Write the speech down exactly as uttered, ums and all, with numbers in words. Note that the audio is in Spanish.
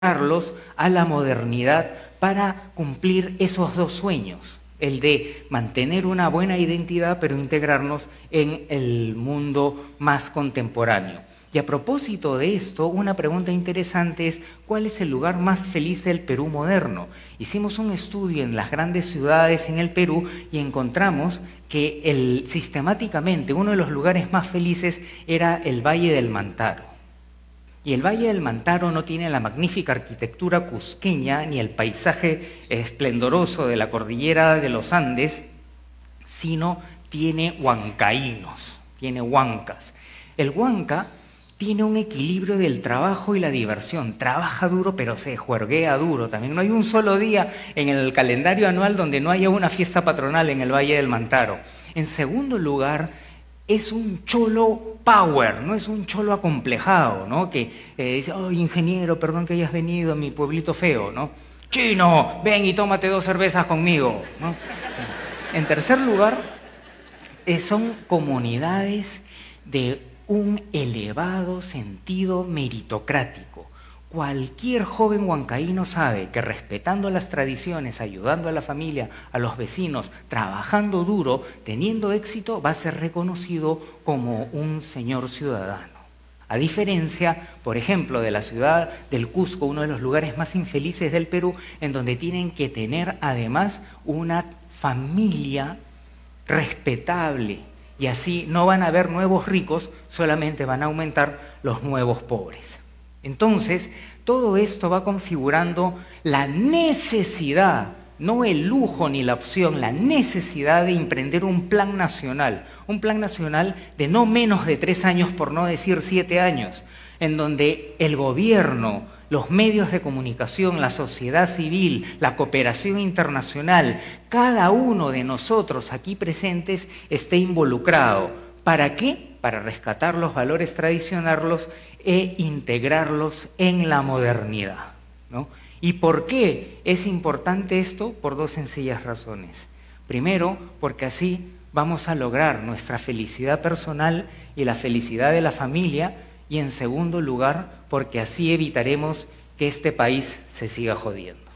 a la modernidad para cumplir esos dos sueños, el de mantener una buena identidad pero integrarnos en el mundo más contemporáneo. Y a propósito de esto, una pregunta interesante es ¿cuál es el lugar más feliz del Perú moderno? Hicimos un estudio en las grandes ciudades en el Perú y encontramos que el, sistemáticamente uno de los lugares más felices era el Valle del Mantaro. Y el Valle del Mantaro no tiene la magnífica arquitectura cusqueña ni el paisaje esplendoroso de la cordillera de los Andes, sino tiene huancaínos, tiene huancas. El huanca tiene un equilibrio del trabajo y la diversión. Trabaja duro, pero se juerguea duro también. No hay un solo día en el calendario anual donde no haya una fiesta patronal en el Valle del Mantaro. En segundo lugar, es un cholo power, no es un cholo acomplejado, ¿no? Que eh, dice, oh, ingeniero, perdón que hayas venido a mi pueblito feo, ¿no? Chino, ven y tómate dos cervezas conmigo, ¿no? En tercer lugar, eh, son comunidades de un elevado sentido meritocrático. Cualquier joven huancaíno sabe que respetando las tradiciones, ayudando a la familia, a los vecinos, trabajando duro, teniendo éxito, va a ser reconocido como un señor ciudadano. A diferencia, por ejemplo, de la ciudad del Cusco, uno de los lugares más infelices del Perú, en donde tienen que tener además una familia respetable. Y así no van a haber nuevos ricos, solamente van a aumentar los nuevos pobres. Entonces, todo esto va configurando la necesidad, no el lujo ni la opción, la necesidad de emprender un plan nacional, un plan nacional de no menos de tres años, por no decir siete años, en donde el gobierno, los medios de comunicación, la sociedad civil, la cooperación internacional, cada uno de nosotros aquí presentes esté involucrado. ¿Para qué? Para rescatar los valores tradicionales e integrarlos en la modernidad, ¿no? ¿Y por qué es importante esto? Por dos sencillas razones. Primero, porque así vamos a lograr nuestra felicidad personal y la felicidad de la familia, y en segundo lugar, porque así evitaremos que este país se siga jodiendo.